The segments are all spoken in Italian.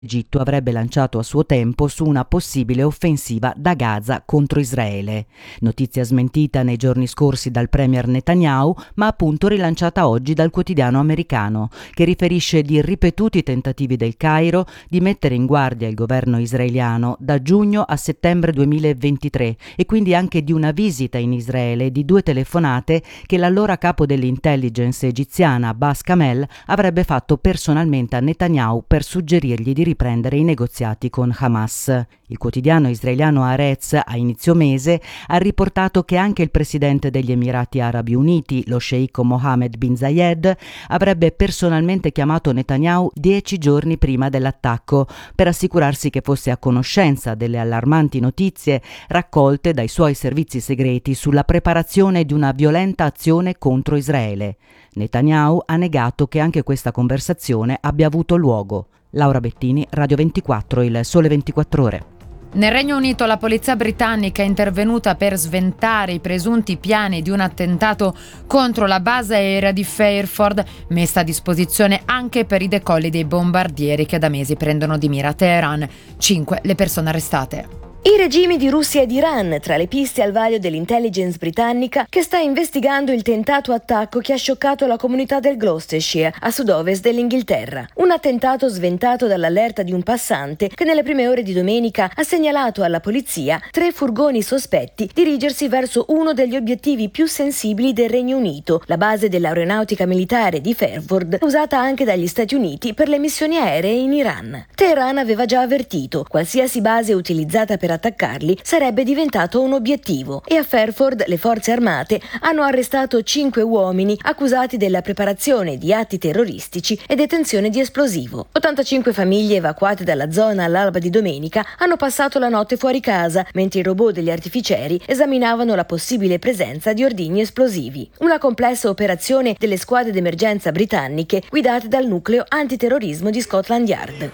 L'Egitto avrebbe lanciato a suo tempo su una possibile offensiva da Gaza contro Israele. Notizia smentita nei giorni scorsi dal premier Netanyahu, ma appunto rilanciata oggi dal quotidiano americano, che riferisce di ripetuti tentativi del Cairo di mettere in guardia il governo israeliano da giugno a settembre 2023 e quindi anche di una visita in Israele e di 2 telefonate che l'allora capo dell'intelligence egiziana Abbas Kamel avrebbe fatto personalmente a Netanyahu per suggerirgli di riprendere i negoziati con Hamas. Il quotidiano israeliano Haaretz a inizio mese ha riportato che anche il presidente degli Emirati Arabi Uniti, lo sceicco Mohammed bin Zayed, avrebbe personalmente chiamato Netanyahu 10 giorni prima dell'attacco per assicurarsi che fosse a conoscenza delle allarmanti notizie raccolte dai suoi servizi segreti sulla preparazione di una violenta azione contro Israele. Netanyahu ha negato che anche questa conversazione abbia avuto luogo. Laura Bettini, Radio 24, Il Sole 24 Ore. Nel Regno Unito la polizia britannica è intervenuta per sventare i presunti piani di un attentato contro la base aerea di Fairford, messa a disposizione anche per i decolli dei bombardieri che da mesi prendono di mira Teheran. 5 le persone arrestate. I regimi di Russia ed Iran tra le piste al vaglio dell'intelligence britannica che sta investigando il tentato attacco che ha scioccato la comunità del Gloucestershire a sud-ovest dell'Inghilterra. Un attentato sventato dall'allerta di un passante che nelle prime ore di domenica ha segnalato alla polizia 3 furgoni sospetti dirigersi verso uno degli obiettivi più sensibili del Regno Unito, la base dell'aeronautica militare di Fairford, usata anche dagli Stati Uniti per le missioni aeree in Iran. Teheran aveva già avvertito: qualsiasi base utilizzata per attaccarli sarebbe diventato un obiettivo, e a Fairford le forze armate hanno arrestato 5 uomini accusati della preparazione di atti terroristici e detenzione di esplosivo. 85 famiglie evacuate dalla zona all'alba di domenica hanno passato la notte fuori casa, mentre i robot degli artificieri esaminavano la possibile presenza di ordigni esplosivi. Una complessa operazione delle squadre d'emergenza britanniche guidate dal nucleo antiterrorismo di Scotland Yard.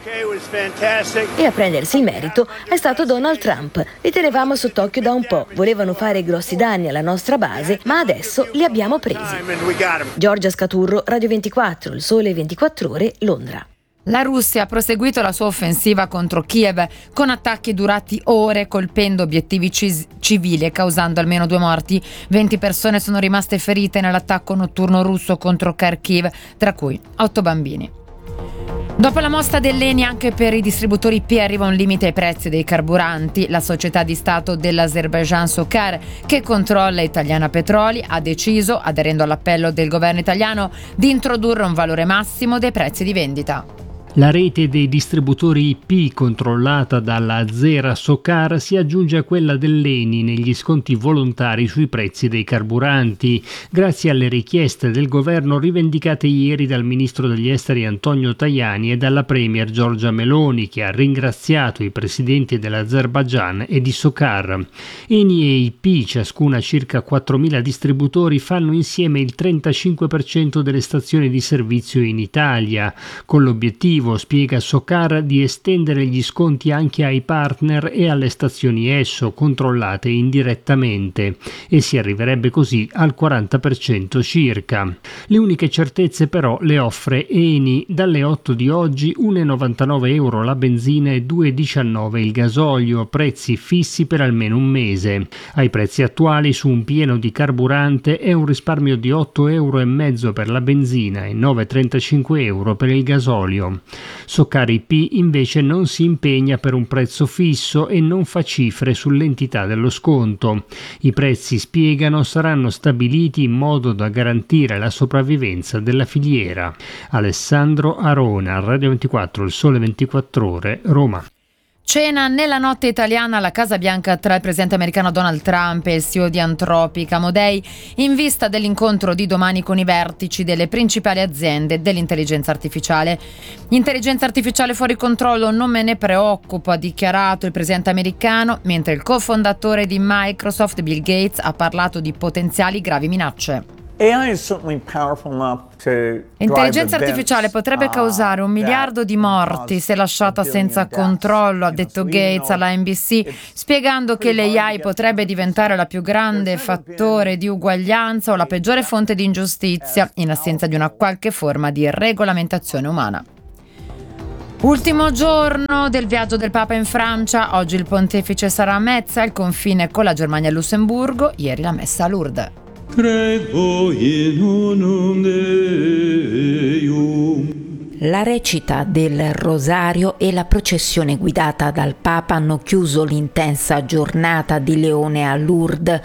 E a prendersi il merito è stato Donald Trump. Li tenevamo sott'occhio da un po', volevano fare grossi danni alla nostra base, ma adesso li abbiamo presi. Giorgia Scaturro, Radio 24, Il Sole 24 Ore, Londra. La Russia ha proseguito la sua offensiva contro Kiev con attacchi durati ore, colpendo obiettivi civili e causando almeno 2 morti. 20 persone sono rimaste ferite nell'attacco notturno russo contro Kharkiv, tra cui 8 bambini. Dopo la mossa dell'ENI anche per i distributori IP arriva un limite ai prezzi dei carburanti. La società di Stato dell'Azerbaijan Sokar, che controlla Italiana Petroli, ha deciso, aderendo all'appello del governo italiano, di introdurre un valore massimo dei prezzi di vendita. La rete dei distributori IP controllata dalla Azera Sokar si aggiunge a quella dell'ENI negli sconti volontari sui prezzi dei carburanti, grazie alle richieste del governo rivendicate ieri dal ministro degli esteri Antonio Tajani e dalla premier Giorgia Meloni, che ha ringraziato i presidenti dell'Azerbaijan e di Sokar. ENI e IP, ciascuna circa 4.000 distributori, fanno insieme il 35% delle stazioni di servizio in Italia, con l'obiettivo, spiega Sokar, di estendere gli sconti anche ai partner e alle stazioni ESSO controllate indirettamente, e si arriverebbe così al 40% circa. Le uniche certezze però le offre ENI: dalle 8 di oggi 1,99 euro la benzina e 2,19 il gasolio, prezzi fissi per almeno un mese. Ai prezzi attuali su un pieno di carburante è un risparmio di 8,5 euro per la benzina e 9,35 euro per il gasolio. Sokar IP invece non si impegna per un prezzo fisso e non fa cifre sull'entità dello sconto. I prezzi, spiegano, saranno stabiliti in modo da garantire la sopravvivenza della filiera. Alessandro Arona, Radio 24, Il Sole 24 Ore, Roma. Cena nella notte italiana alla Casa Bianca tra il presidente americano Donald Trump e il CEO di Anthropic, Amodei, in vista dell'incontro di domani con i vertici delle principali aziende dell'intelligenza artificiale. Intelligenza artificiale fuori controllo non me ne preoccupo, ha dichiarato il presidente americano, mentre il cofondatore di Microsoft, Bill Gates, ha parlato di potenziali gravi minacce. L'intelligenza artificiale potrebbe causare 1 miliardo di morti se lasciata senza controllo, ha detto Gates alla NBC, spiegando che l'AI potrebbe diventare la più grande fattore di uguaglianza o la peggiore fonte di ingiustizia, in assenza di una qualche forma di regolamentazione umana. Ultimo giorno del viaggio del Papa in Francia. Oggi il pontefice sarà a Metz, al confine con la Germania e il Lussemburgo. Ieri la messa a Lourdes. Credo in unum Deum. La recita del Rosario e la processione guidata dal Papa hanno chiuso l'intensa giornata di Leone a Lourdes.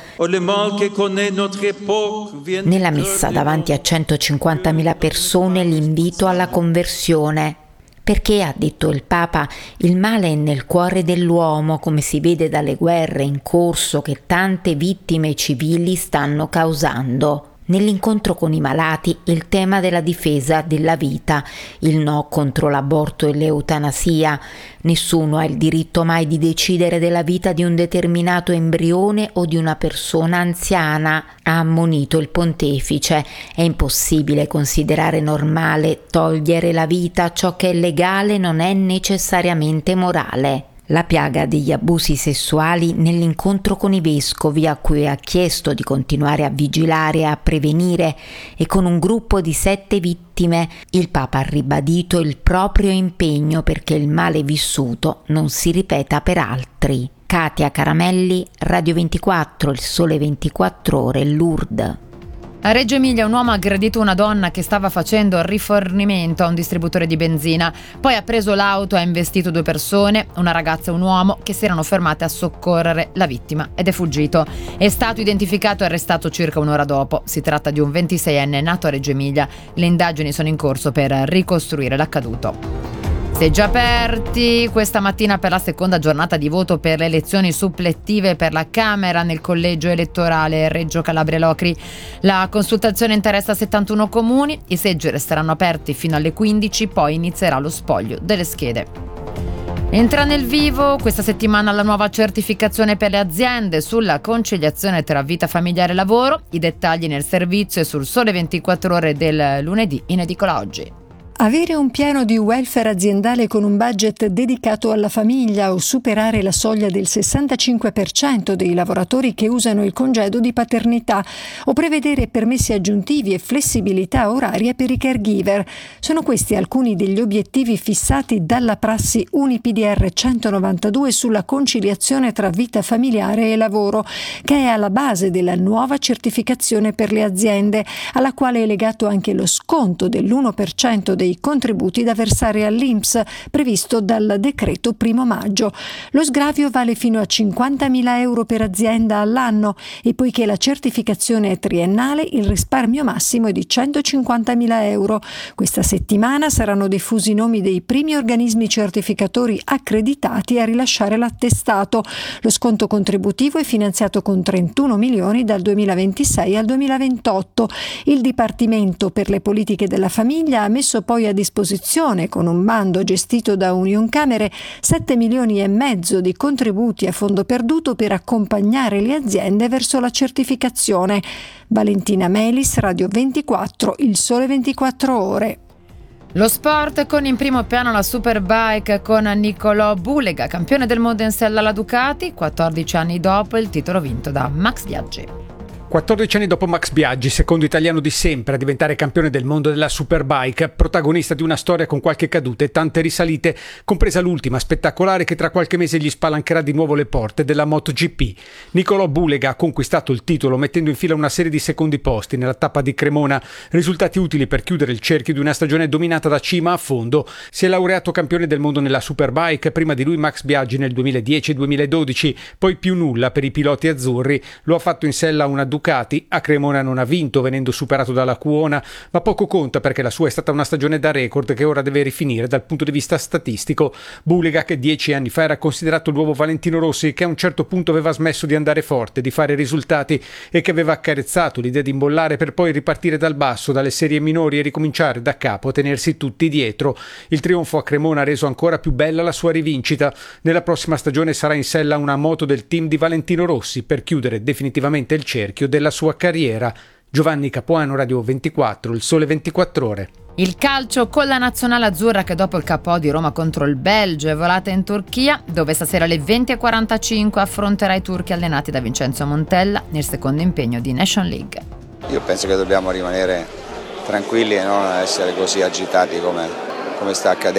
Nella messa davanti a 150.000 persone l'invito alla conversione. Perché, ha detto il Papa, il male è nel cuore dell'uomo, come si vede dalle guerre in corso che tante vittime civili stanno causando. Nell'incontro con i malati il tema della difesa della vita, il no contro l'aborto e l'eutanasia. Nessuno ha il diritto mai di decidere della vita di un determinato embrione o di una persona anziana, ha ammonito il pontefice. È impossibile considerare normale togliere la vita. Ciò che è legale non è necessariamente morale. La piaga degli abusi sessuali nell'incontro con i vescovi, a cui ha chiesto di continuare a vigilare e a prevenire, e con un gruppo di 7 vittime, il Papa ha ribadito il proprio impegno perché il male vissuto non si ripeta per altri. Katia Caramelli, Radio 24, Il Sole 24 Ore, Lourdes. A Reggio Emilia un uomo ha aggredito una donna che stava facendo rifornimento a un distributore di benzina. Poi ha preso l'auto e ha investito 2 persone, una ragazza e un uomo, che si erano fermate a soccorrere la vittima ed è fuggito. È stato identificato e arrestato circa un'ora dopo. Si tratta di un 26enne nato a Reggio Emilia. Le indagini sono in corso per ricostruire l'accaduto. Seggi aperti questa mattina per la seconda giornata di voto per le elezioni supplettive per la Camera nel collegio elettorale Reggio Calabria Locri. La consultazione interessa 71 comuni, i seggi resteranno aperti fino alle 15, poi inizierà lo spoglio delle schede. Entra nel vivo questa settimana la nuova certificazione per le aziende sulla conciliazione tra vita familiare e lavoro. I dettagli nel servizio e sul Sole 24 Ore del lunedì, in edicola oggi. Avere un piano di welfare aziendale con un budget dedicato alla famiglia o superare la soglia del 65% dei lavoratori che usano il congedo di paternità o prevedere permessi aggiuntivi e flessibilità oraria per i caregiver. Sono questi alcuni degli obiettivi fissati dalla prassi UniPDR 192 sulla conciliazione tra vita familiare e lavoro, che è alla base della nuova certificazione per le aziende, alla quale è legato anche lo sconto dell'1% dei contributi da versare all'INPS previsto dal decreto 1 maggio. Lo sgravio vale fino a 50.000 euro per azienda all'anno e poiché la certificazione è triennale il risparmio massimo è di 150.000 euro. Questa settimana saranno diffusi i nomi dei primi organismi certificatori accreditati a rilasciare l'attestato. Lo sconto contributivo è finanziato con 31 milioni dal 2026 al 2028. Il Dipartimento per le politiche della famiglia ha messo poi a disposizione, con un bando gestito da Unioncamere, 7 milioni e mezzo di contributi a fondo perduto per accompagnare le aziende verso la certificazione. Valentina Melis, Radio 24, Il Sole 24 Ore. Lo sport con in primo piano la Superbike con Nicolò Bulega, campione del mondo in sella alla Ducati, 14 anni dopo il titolo vinto da Max Biaggi. 14 anni dopo Max Biaggi, secondo italiano di sempre a diventare campione del mondo della Superbike, protagonista di una storia con qualche caduta e tante risalite, compresa l'ultima spettacolare che tra qualche mese gli spalancherà di nuovo le porte della MotoGP. Nicolò Bulega ha conquistato il titolo mettendo in fila una serie di secondi posti nella tappa di Cremona, risultati utili per chiudere il cerchio di una stagione dominata da cima a fondo. Si è laureato campione del mondo nella Superbike, prima di lui Max Biaggi nel 2010 e 2012, poi più nulla per i piloti azzurri. Lo ha fatto in sella una Ducati. A Cremona non ha vinto, venendo superato dalla Cuona, ma poco conta perché la sua è stata una stagione da record che ora deve rifinire dal punto di vista statistico. Bulega, che 10 anni fa era considerato il nuovo Valentino Rossi, che a un certo punto aveva smesso di andare forte, di fare risultati e che aveva accarezzato l'idea di imbollare per poi ripartire dal basso, dalle serie minori e ricominciare da capo a tenersi tutti dietro. Il trionfo a Cremona ha reso ancora più bella la sua rivincita. Nella prossima stagione sarà in sella una moto del team di Valentino Rossi per chiudere definitivamente il cerchio della sua carriera. Giovanni Capuano, Radio 24, Il Sole 24 Ore. Il calcio con la nazionale azzurra che dopo il KO di Roma contro il Belgio è volata in Turchia, dove stasera alle 20:45 affronterà i turchi allenati da Vincenzo Montella nel secondo impegno di Nation League. Io penso che dobbiamo rimanere tranquilli e non essere così agitati come sta accadendo.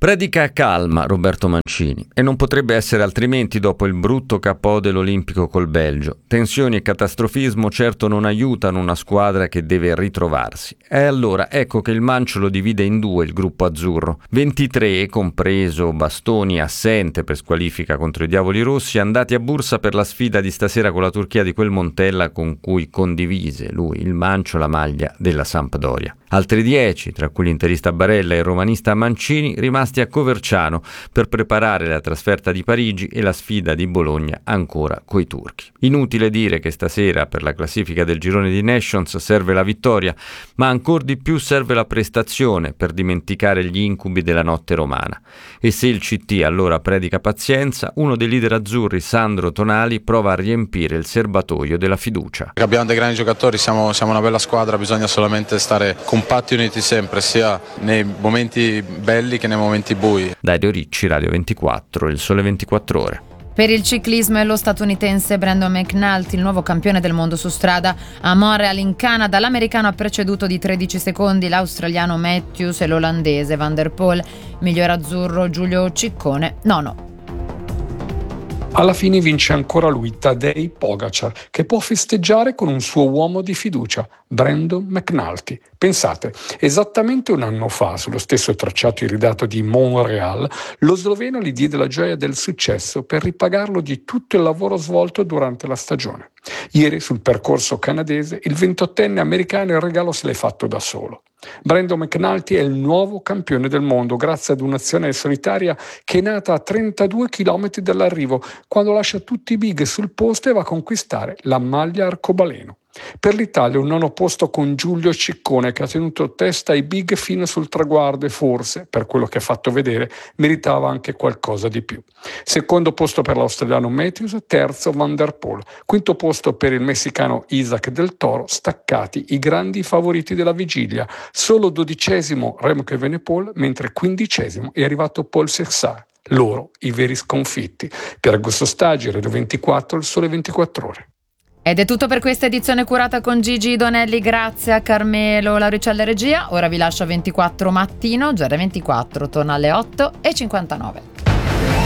Predica calma Roberto Mancini, e non potrebbe essere altrimenti dopo il brutto KO dell'Olimpico col Belgio. Tensioni e catastrofismo certo non aiutano una squadra che deve ritrovarsi. E allora ecco che il Manciolo divide in due il gruppo azzurro. 23, compreso Bastoni assente per squalifica contro i Diavoli Rossi, andati a Bursa per la sfida di stasera con la Turchia di quel Montella con cui condivise lui, il Mancio, la maglia della Sampdoria. Altri 10, tra cui l'interista Barella e il romanista Mancini, rimasti a Coverciano per preparare la trasferta di Parigi e la sfida di Bologna ancora coi turchi. Inutile dire che stasera per la classifica del girone di Nations serve la vittoria, ma ancor di più serve la prestazione per dimenticare gli incubi della notte romana. E se il CT allora predica pazienza, uno dei leader azzurri, Sandro Tonali, prova a riempire il serbatoio della fiducia. Abbiamo dei grandi giocatori, siamo una bella squadra, bisogna solamente stare compatti, uniti sempre, sia nei momenti belli che nei momenti bui. Dario Ricci, Radio 24, Il Sole 24 Ore. Per il ciclismo è lo statunitense Brandon McNulty, il nuovo campione del mondo su strada. A Montreal in Canada l'americano ha preceduto di 13 secondi l'australiano Matthews e l'olandese Van der Poel. Miglior azzurro Giulio Ciccone, nono. Alla fine vince ancora lui, Tadej Pogačar, che può festeggiare con un suo uomo di fiducia, Brandon McNulty. Pensate, esattamente un anno fa, sullo stesso tracciato iridato di Montreal, lo sloveno gli diede la gioia del successo per ripagarlo di tutto il lavoro svolto durante la stagione. Ieri, sul percorso canadese, il 28enne americano il regalo se l'è fatto da solo. Brandon McNulty è il nuovo campione del mondo grazie ad un'azione solitaria che è nata a 32 km dall'arrivo, quando lascia tutti i big sul posto e va a conquistare la maglia arcobaleno. Per l'Italia un nono posto con Giulio Ciccone, che ha tenuto testa ai big fino sul traguardo e forse, per quello che ha fatto vedere, meritava anche qualcosa di più. Secondo posto per l'australiano Matthews, terzo Van der Poel, quinto posto per il messicano Isaac del Toro, staccati i grandi favoriti della vigilia. Solo 12° Remco Evenepoel, mentre 15° è arrivato Paul Sexar. Loro i veri sconfitti. Per Augusto Stagi, Radio 24, Il Sole 24 Ore. Ed è tutto per questa edizione curata con Gigi Donelli, grazie a Carmelo Lauricella regia. Ora vi lascio a 24 mattino, già alle 24, torna alle 8:59.